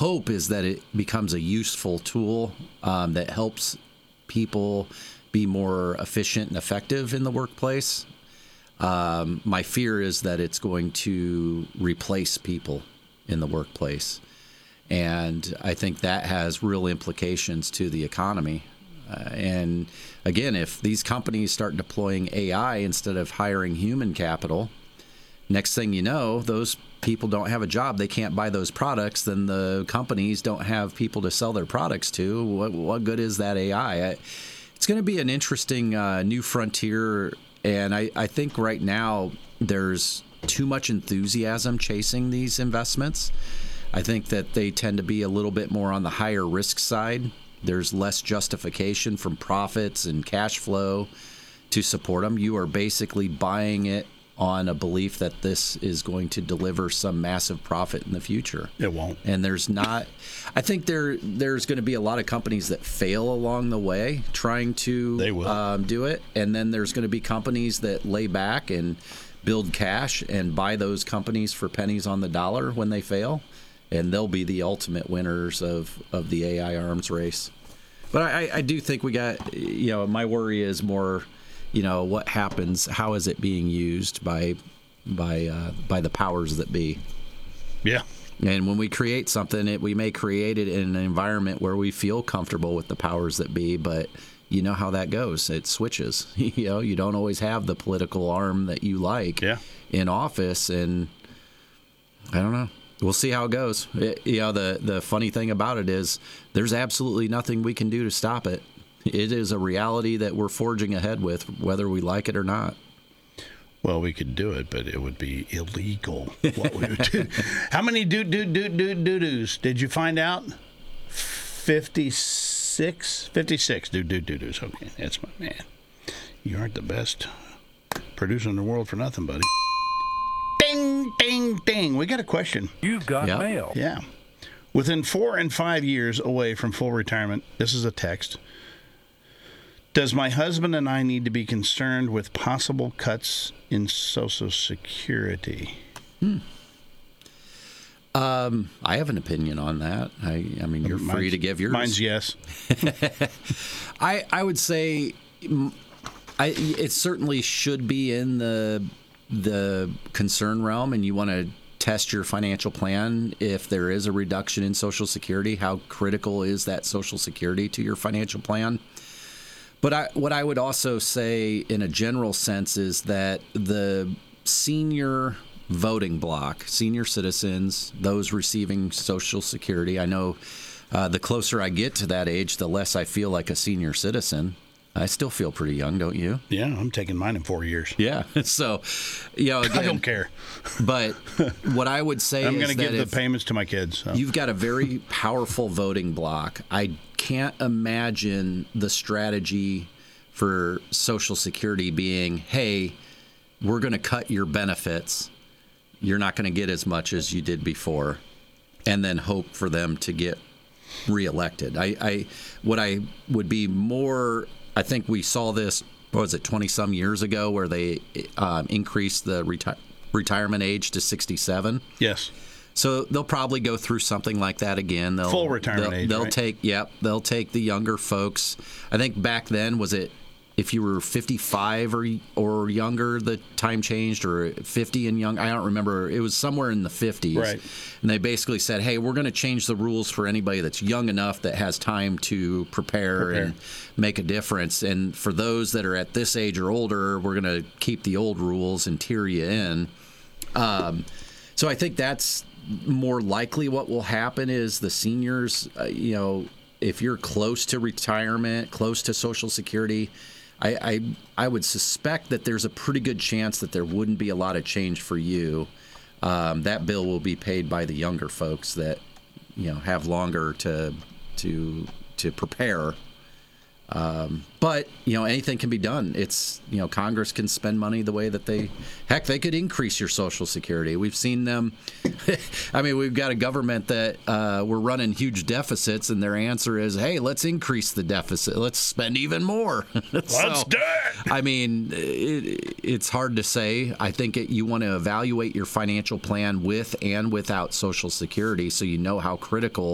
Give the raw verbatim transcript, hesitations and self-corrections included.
hope is that it becomes a useful tool um, that helps people be more efficient and effective in the workplace. Um, my fear is that it's going to replace people in the workplace. And I think that has real implications to the economy. Uh, and again, if these companies start deploying A I instead of hiring human capital, next thing you know, those people don't have a job. They can't buy those products. Then the companies don't have people to sell their products to. What, what good is that A I? I, it's going to be an interesting uh, new frontier. And I, I think right now there's too much enthusiasm chasing these investments. I think that they tend to be a little bit more on the higher risk side. There's less justification from profits and cash flow to support them. You are basically buying it on a belief that this is going to deliver some massive profit in the future. It won't. And there's not, I think there there's going to be a lot of companies that fail along the way trying to they will. Um, do it. And then there's going to be companies that lay back and build cash and buy those companies for pennies on the dollar when they fail. And they'll be the ultimate winners of, of the A I arms race. But I, I do think we got, you know, my worry is more, you know, what happens, how is it being used by by uh, by the powers that be? Yeah. And when we create something, it, we may create it in an environment where we feel comfortable with the powers that be, but you know how that goes. It switches. You know, you don't always have the political arm that you like yeah. in office, and I don't know. We'll see how it goes. It, you know, the, the funny thing about it is there's absolutely nothing we can do to stop it. It is a reality that we're forging ahead with, whether we like it or not. Well, we could do it, but it would be illegal. What we would do. How many do do do do do do's did you find out? fifty-six? fifty-six do do do do's. Okay, that's my man. You aren't the best producer in the world for nothing, buddy. Ding, ding, ding. We got a question. You've got Yep. mail. Yeah. Within four and five years away from full retirement, this is a text. Does my husband and I need to be concerned with possible cuts in Social Security? Hmm. Um, I have an opinion on that. I, I mean, you're Mine's, free to give yours. Mine's yes. I, I would say I, it certainly should be in the the concern realm, and you want to test your financial plan if there is a reduction in Social Security. How critical is that Social Security to your financial plan? But I, what I would also say in a general sense is that the senior voting bloc, senior citizens, those receiving Social Security, I know uh, the closer I get to that age, the less I feel like a senior citizen. I still feel pretty young, don't you? Yeah, I'm taking mine in four years. Yeah. So, you know, again, I don't care. But what I would say I'm is going to that give if the payments to my kids. So. you've got a very powerful voting bloc, I can't imagine the strategy for Social Security being, hey, we're going to cut your benefits. You're not going to get as much as you did before, and then hope for them to get reelected. I, I what I would be more, I think we saw this, what was it, twenty some years ago, where they um, increased the reti- retirement age to sixty-seven. Yes. So they'll probably go through something like that again. They'll, Full retirement they'll, age, They'll right? take, yep, they'll take the younger folks. I think back then, was it if you were fifty-five or or younger, the time changed, or fifty and young? I don't remember. It was somewhere in the fifties. Right. And they basically said, hey, we're going to change the rules for anybody that's young enough that has time to prepare, Prepare. and make a difference. And for those that are at this age or older, we're going to keep the old rules and tier you in. Um, so I think that's more likely what will happen is the seniors, uh, you know, if you're close to retirement, close to Social Security, I, I I would suspect that there's a pretty good chance that there wouldn't be a lot of change for you. Um, that bill will be paid by the younger folks that, you know, have longer to to to prepare. Um, but, you know, anything can be done. It's, you know, Congress can spend money the way that they, heck, they could increase your Social Security. We've seen them. I mean, we've got a government that uh, we're running huge deficits, and their answer is, hey, let's increase the deficit. Let's spend even more. Let's So, do it. I mean, it, it's hard to say. I think it, you want to evaluate your financial plan with and without Social Security so you know how critical